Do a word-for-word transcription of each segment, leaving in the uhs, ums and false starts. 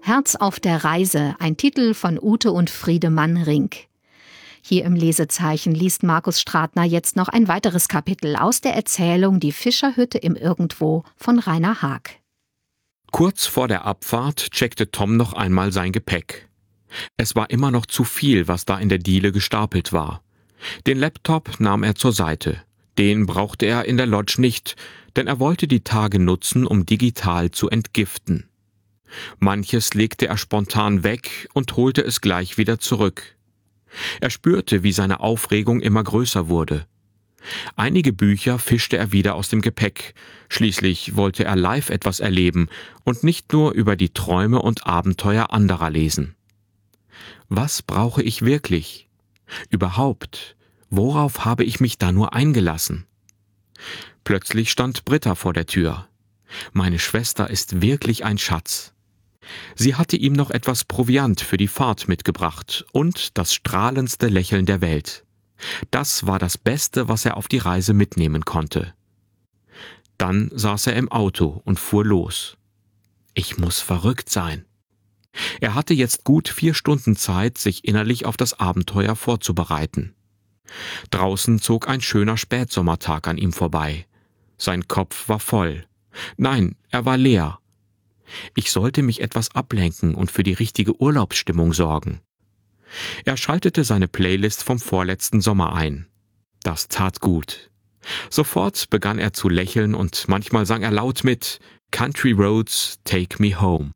Herz auf der Reise, ein Titel von Ute und Friedemann Rink. Hier im Lesezeichen liest Markus Stratner jetzt noch ein weiteres Kapitel aus der Erzählung Die Fischerhütte im Irgendwo von Rainer Haag. Kurz vor der Abfahrt checkte Tom noch einmal sein Gepäck. Es war immer noch zu viel, was da in der Diele gestapelt war. Den Laptop nahm er zur Seite. Den brauchte er in der Lodge nicht, denn er wollte die Tage nutzen, um digital zu entgiften. Manches legte er spontan weg und holte es gleich wieder zurück. Er spürte, wie seine Aufregung immer größer wurde. Einige Bücher fischte er wieder aus dem Gepäck. Schließlich wollte er live etwas erleben und nicht nur über die Träume und Abenteuer anderer lesen. Was brauche ich wirklich? Überhaupt, worauf habe ich mich da nur eingelassen? Plötzlich stand Britta vor der Tür. Meine Schwester ist wirklich ein Schatz. Sie hatte ihm noch etwas Proviant für die Fahrt mitgebracht und das strahlendste Lächeln der Welt. Das war das Beste, was er auf die Reise mitnehmen konnte. Dann saß er im Auto und fuhr los. Ich muss verrückt sein. Er hatte jetzt gut vier Stunden Zeit, sich innerlich auf das Abenteuer vorzubereiten. Draußen zog ein schöner Spätsommertag an ihm vorbei. Sein Kopf war voll. Nein, er war leer. Ich sollte mich etwas ablenken und für die richtige Urlaubsstimmung sorgen. Er schaltete seine Playlist vom vorletzten Sommer ein. Das tat gut. Sofort begann er zu lächeln und manchmal sang er laut mit Country Roads, Take Me Home.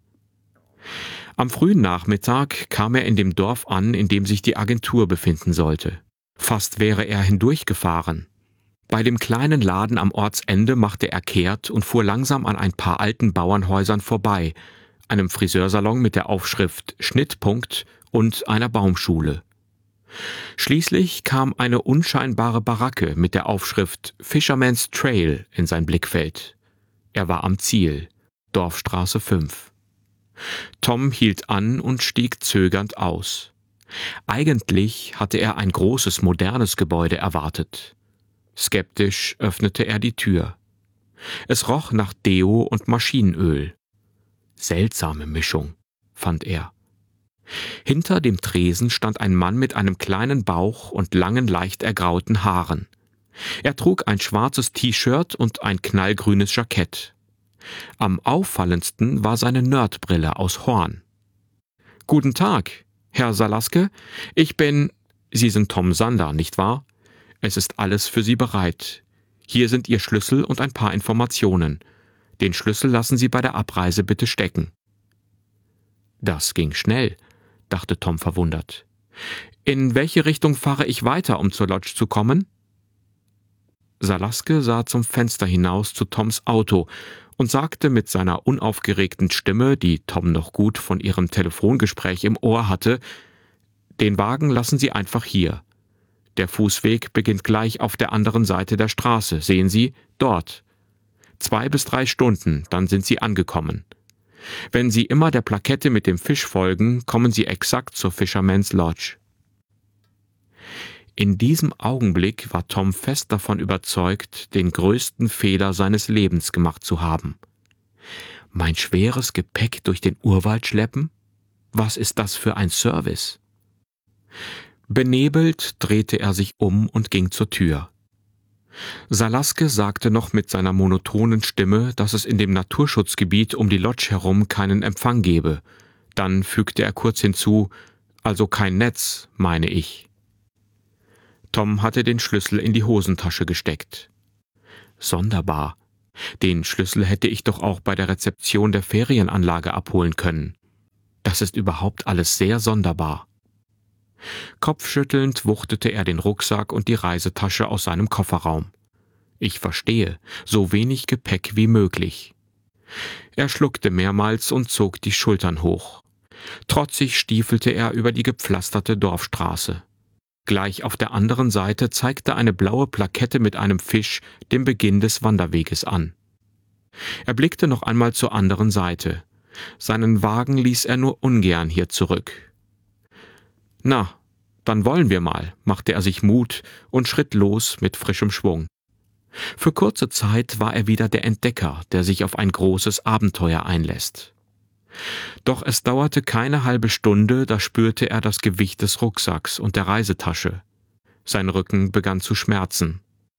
Am frühen Nachmittag kam er in dem Dorf an, in dem sich die Agentur befinden sollte. Fast wäre er hindurchgefahren. Bei dem kleinen Laden am Ortsende machte er kehrt und fuhr langsam an ein paar alten Bauernhäusern vorbei, einem Friseursalon mit der Aufschrift Schnittpunkt und einer Baumschule. Schließlich kam eine unscheinbare Baracke mit der Aufschrift Fisherman's Trail in sein Blickfeld. Er war am Ziel, Dorfstraße fünf. Tom hielt an und stieg zögernd aus. Eigentlich hatte er ein großes, modernes Gebäude erwartet. Skeptisch öffnete er die Tür. Es roch nach Deo und Maschinenöl. Seltsame Mischung, fand er. Hinter dem Tresen stand ein Mann mit einem kleinen Bauch und langen, leicht ergrauten Haaren. Er trug ein schwarzes T-Shirt und ein knallgrünes Jackett. Am auffallendsten war seine Nerdbrille aus Horn. »Guten Tag, Herr Salaske. Ich bin... Sie sind Tom Sander, nicht wahr? Es ist alles für Sie bereit. Hier sind Ihr Schlüssel und ein paar Informationen. Den Schlüssel lassen Sie bei der Abreise bitte stecken.« Das ging schnell, dachte Tom verwundert. »In welche Richtung fahre ich weiter, um zur Lodge zu kommen?« Salaske sah zum Fenster hinaus zu Toms Auto und sagte mit seiner unaufgeregten Stimme, die Tom noch gut von ihrem Telefongespräch im Ohr hatte, »Den Wagen lassen Sie einfach hier. Der Fußweg beginnt gleich auf der anderen Seite der Straße, sehen Sie, dort. Zwei bis drei Stunden, dann sind Sie angekommen. Wenn Sie immer der Plakette mit dem Fisch folgen, kommen Sie exakt zur Fisherman's Lodge.« In diesem Augenblick war Tom fest davon überzeugt, den größten Fehler seines Lebens gemacht zu haben. Mein schweres Gepäck durch den Urwald schleppen? Was ist das für ein Service? Benebelt drehte er sich um und ging zur Tür. Salaske sagte noch mit seiner monotonen Stimme, dass es in dem Naturschutzgebiet um die Lodge herum keinen Empfang gebe. Dann fügte er kurz hinzu, also kein Netz, meine ich. Tom hatte den Schlüssel in die Hosentasche gesteckt. Sonderbar. Den Schlüssel hätte ich doch auch bei der Rezeption der Ferienanlage abholen können. Das ist überhaupt alles sehr sonderbar. Kopfschüttelnd wuchtete er den Rucksack und die Reisetasche aus seinem Kofferraum. Ich verstehe, so wenig Gepäck wie möglich. Er schluckte mehrmals und zog die Schultern hoch. Trotzig stiefelte er über die gepflasterte Dorfstraße. Gleich auf der anderen Seite zeigte eine blaue Plakette mit einem Fisch den Beginn des Wanderweges an. Er blickte noch einmal zur anderen Seite. Seinen Wagen ließ er nur ungern hier zurück. »Na, dann wollen wir mal«, machte er sich Mut und schritt los mit frischem Schwung. Für kurze Zeit war er wieder der Entdecker, der sich auf ein großes Abenteuer einlässt. Doch es dauerte keine halbe Stunde, da spürte er das Gewicht des Rucksacks und der Reisetasche. Sein Rücken begann zu schmerzen.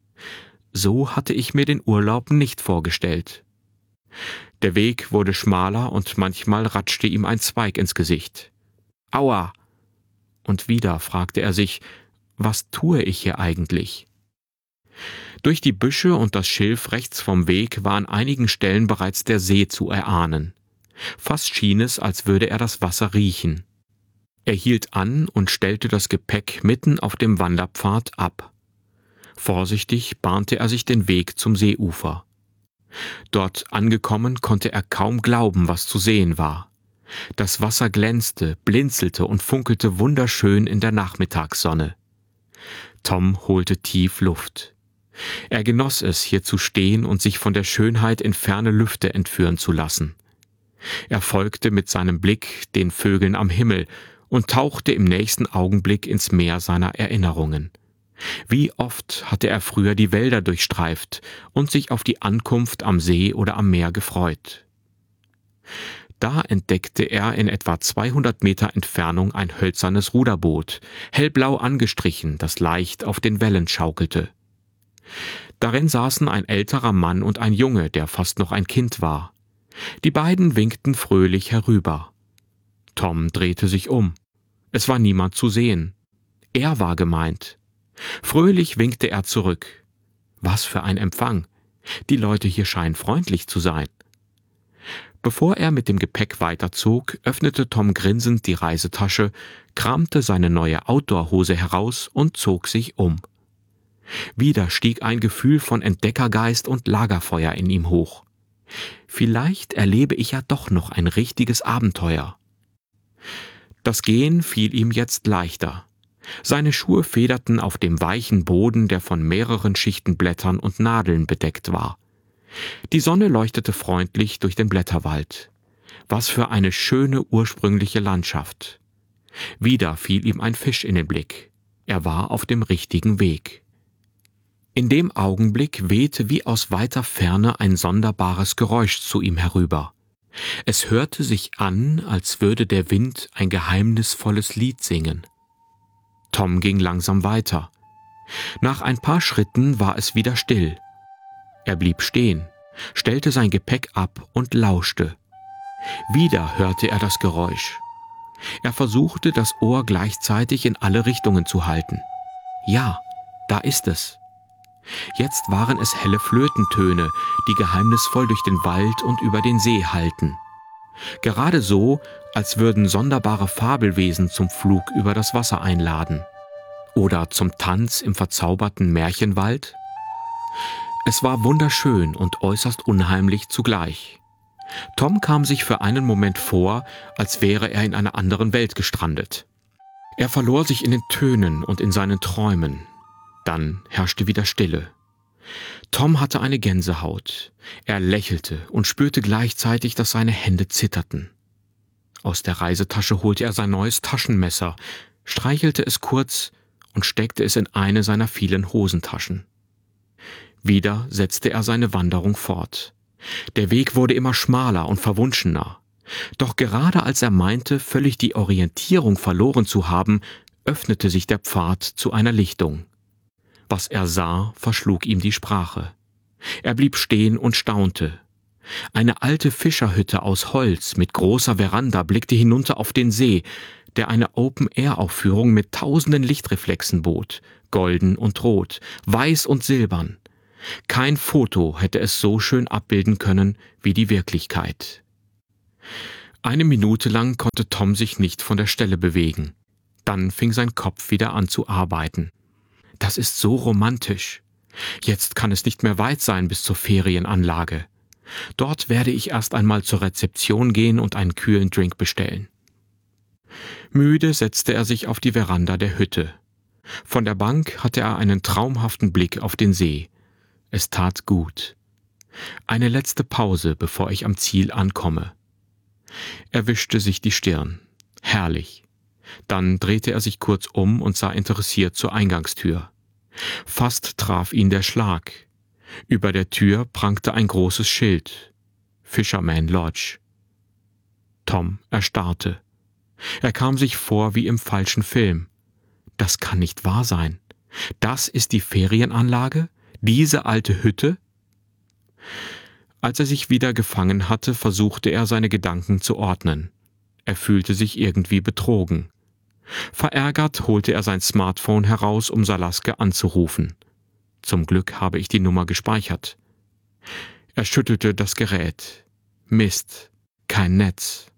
So hatte ich mir den Urlaub nicht vorgestellt. Der Weg wurde schmaler und manchmal ratschte ihm ein Zweig ins Gesicht. Aua! Und wieder fragte er sich, was tue ich hier eigentlich? Durch die Büsche und das Schilf rechts vom Weg war an einigen Stellen bereits der See zu erahnen. Fast schien es, als würde er das Wasser riechen. Er hielt an und stellte das Gepäck mitten auf dem Wanderpfad ab. Vorsichtig bahnte er sich den Weg zum Seeufer. Dort angekommen, konnte er kaum glauben, was zu sehen war. Das Wasser glänzte, blinzelte und funkelte wunderschön in der Nachmittagssonne. Tom holte tief Luft. Er genoss es, hier zu stehen und sich von der Schönheit in ferne Lüfte entführen zu lassen. Er folgte mit seinem Blick den Vögeln am Himmel und tauchte im nächsten Augenblick ins Meer seiner Erinnerungen. Wie oft hatte er früher die Wälder durchstreift und sich auf die Ankunft am See oder am Meer gefreut. Da entdeckte er in etwa zweihundert Meter Entfernung ein hölzernes Ruderboot, hellblau angestrichen, das leicht auf den Wellen schaukelte. Darin saßen ein älterer Mann und ein Junge, der fast noch ein Kind war. Die beiden winkten fröhlich herüber. Tom drehte sich um. Es war niemand zu sehen. Er war gemeint. Fröhlich winkte er zurück. Was für ein Empfang! Die Leute hier scheinen freundlich zu sein. Bevor er mit dem Gepäck weiterzog, öffnete Tom grinsend die Reisetasche, kramte seine neue Outdoor-Hose heraus und zog sich um. Wieder stieg ein Gefühl von Entdeckergeist und Lagerfeuer in ihm hoch. Vielleicht erlebe ich ja doch noch ein richtiges Abenteuer. Das Gehen fiel ihm jetzt leichter. Seine Schuhe federten auf dem weichen Boden, der von mehreren Schichten Blättern und Nadeln bedeckt war. Die Sonne leuchtete freundlich durch den Blätterwald. Was für eine schöne ursprüngliche Landschaft. Wieder fiel ihm ein Fisch in den Blick. Er war auf dem richtigen Weg. In dem Augenblick wehte wie aus weiter Ferne ein sonderbares Geräusch zu ihm herüber. Es hörte sich an, als würde der Wind ein geheimnisvolles Lied singen. Tom ging langsam weiter. Nach ein paar Schritten war es wieder still. Er blieb stehen, stellte sein Gepäck ab und lauschte. Wieder hörte er das Geräusch. Er versuchte, das Ohr gleichzeitig in alle Richtungen zu halten. Ja, da ist es. Jetzt waren es helle Flötentöne, die geheimnisvoll durch den Wald und über den See hallten. Gerade so, als würden sonderbare Fabelwesen zum Flug über das Wasser einladen. Oder zum Tanz im verzauberten Märchenwald. Es war wunderschön und äußerst unheimlich zugleich. Tom kam sich für einen Moment vor, als wäre er in einer anderen Welt gestrandet. Er verlor sich in den Tönen und in seinen Träumen. Dann herrschte wieder Stille. Tom hatte eine Gänsehaut. Er lächelte und spürte gleichzeitig, dass seine Hände zitterten. Aus der Reisetasche holte er sein neues Taschenmesser, streichelte es kurz und steckte es in eine seiner vielen Hosentaschen. Wieder setzte er seine Wanderung fort. Der Weg wurde immer schmaler und verwunschener. Doch gerade als er meinte, völlig die Orientierung verloren zu haben, öffnete sich der Pfad zu einer Lichtung. Was er sah, verschlug ihm die Sprache. Er blieb stehen und staunte. Eine alte Fischerhütte aus Holz mit großer Veranda blickte hinunter auf den See, der eine Open-Air-Aufführung mit tausenden Lichtreflexen bot, golden und rot, weiß und silbern. Kein Foto hätte es so schön abbilden können wie die Wirklichkeit. Eine Minute lang konnte Tom sich nicht von der Stelle bewegen. Dann fing sein Kopf wieder an zu arbeiten. Das ist so romantisch. Jetzt kann es nicht mehr weit sein bis zur Ferienanlage. Dort werde ich erst einmal zur Rezeption gehen und einen kühlen Drink bestellen. Müde setzte er sich auf die Veranda der Hütte. Von der Bank hatte er einen traumhaften Blick auf den See. Es tat gut. Eine letzte Pause, bevor ich am Ziel ankomme. Er wischte sich die Stirn. Herrlich. Dann drehte er sich kurz um und sah interessiert zur Eingangstür. Fast traf ihn der Schlag. Über der Tür prangte ein großes Schild. Fisherman Lodge. Tom erstarrte. Er kam sich vor wie im falschen Film. Das kann nicht wahr sein. Das ist die Ferienanlage? Diese alte Hütte? Als er sich wieder gefangen hatte, versuchte er, seine Gedanken zu ordnen. Er fühlte sich irgendwie betrogen. Verärgert holte er sein Smartphone heraus, um Salaske anzurufen. Zum Glück habe ich die Nummer gespeichert. Er schüttelte das Gerät. Mist, kein Netz.